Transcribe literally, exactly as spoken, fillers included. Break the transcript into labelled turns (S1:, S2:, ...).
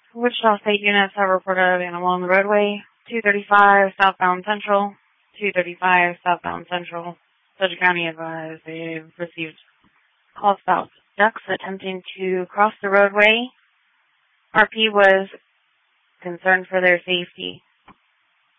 S1: Wichita State units have reported an animal on the roadway. two thirty-five southbound Central. two thirty-five southbound Central. Sedgwick County advised they've received calls about ducks attempting to cross the roadway. R P was concerned for their safety.